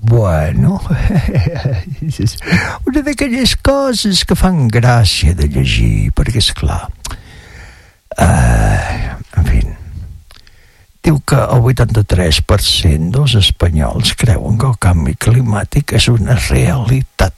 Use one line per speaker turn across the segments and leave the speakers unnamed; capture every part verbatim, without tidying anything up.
Bueno, una d'aquelles coses que fan gràcia de llegir, perquè és clar, uh, en fi, diu que el vuitanta-tres per cent dels espanyols creuen que el canvi climàtic és una realitat.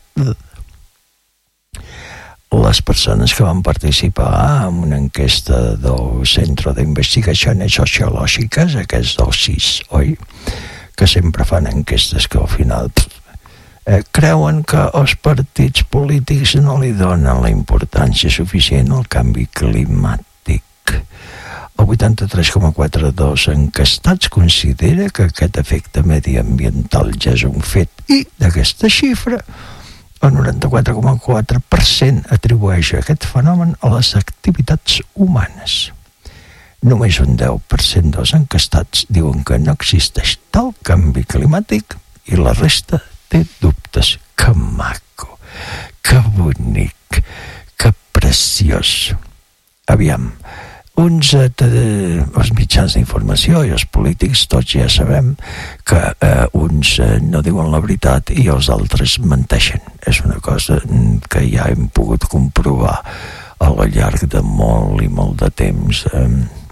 Les persones que van participar en una enquesta del Centro de Investigaciones Sociológicas, aquest del C I S, oi? Que sempre fan enquestes que al final eh, creuen que els partits polítics no li donen la importància suficient al canvi climàtic. El vuitanta-tres coma quatre dels enquestats considera que aquest efecte mediambiental ja és un fet i d'aquesta xifra el noranta-quatre coma quatre per cent atribueix aquest fenomen a les activitats humanes. Només un deu per cent dels enquestats diuen que no existeix tal canvi climàtic i la resta té dubtes. Que maco, que bonic, que preciós. Aviam, uns eh, els mitjans d'informació i els polítics tots ja sabem que eh, uns eh, no diuen la veritat i els altres menteixen. És una cosa que ja hem pogut comprovar a la llarg de molt i molt de temps. Eh,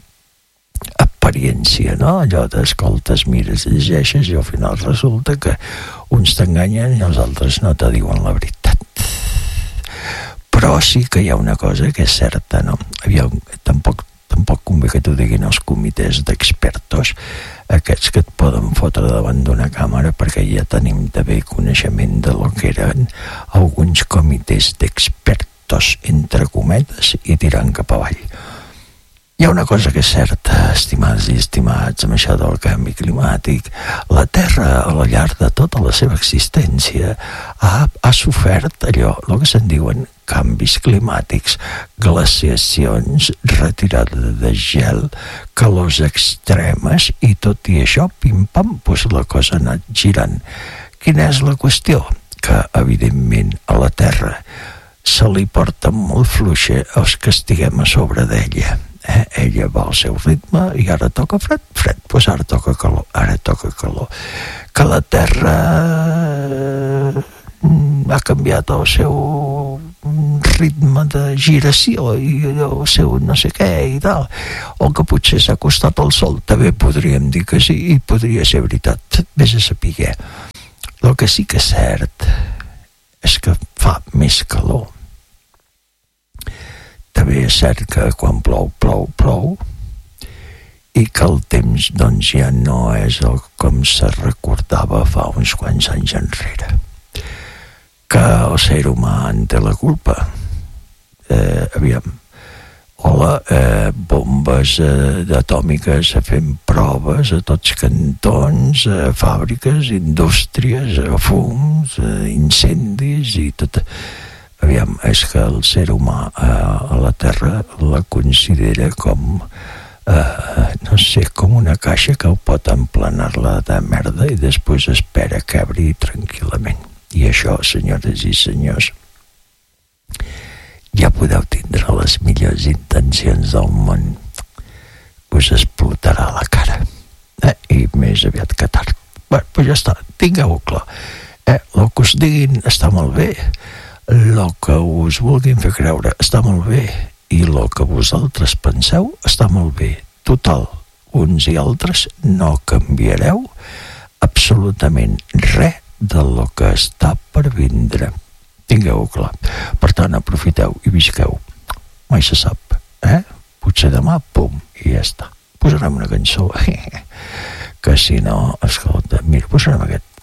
experiència, no? Allò d'escoltes, mires, llegeixes i al final resulta que uns t'enganyen i els altres no te diuen la veritat. Però sí que hi ha una cosa que és certa, no? Aviam, tampoc, tampoc convé que t'ho diguin els comitès d'expertos, aquests que et poden fotre davant d'una càmera, perquè ja tenim de bé coneixement de lo que eren alguns comitès d'expertos, entre cometes, i tirant cap avall. Hi ha una cosa que és certa, estimats i estimats, amb això del canvi climàtic. La Terra, a la llarg de tota la seva existència, ha, ha sofert allò, el que se'n diuen canvis climàtics, glaciacions, retirada de gel, calors extremes, i tot i això, pim-pam, doncs la cosa ha anat girant. Quina és la qüestió? Que, evidentment, a la Terra se li porta molt fluixa els que estiguem a sobre d'ella. Eh, ella va al seu ritme i ara toca fred, fred, doncs ara toca calor, ara toca calor. Que la Terra ha canviat el seu ritme de giració i el seu no sé què i tal, o que potser s'ha acostat al sol, també podríem dir que sí, i podria ser veritat, vés a saber. El que sí que és cert és que fa més calor. També és cert que quan plou, plou, plou, i que el temps doncs ja no és el com se recordava fa uns quants anys enrere. Que el ser humà en té la culpa. Eh, aviam, hola, eh, bombes eh, atòmiques fent proves a tots cantons, eh, fàbriques, indústries, eh, fums, eh, incendis i tot. Aviam, és que el ser humà eh, a la Terra la considera com, eh, no sé, com una caixa que pot emplenar-la de merda i després espera que obri tranquil·lament. I això, senyores i senyors, ja podeu tindre les millors intencions del món, us explotarà la cara. Eh? I més aviat que tard. Bé, doncs ja està, tingueu-ho clar. Eh? El que us diguin està molt bé, el que us vulguin fer creure està molt bé i el que vosaltres penseu està molt bé. Total, uns i altres no canviareu absolutament res de lo que està per vindre. Tingueu-ho clar. Per tant, aprofiteu i visqueu. Mai se sap, eh? Potser demà, pum, i ja està. Posarem una cançó que si no, escolta, mira, posarem aquest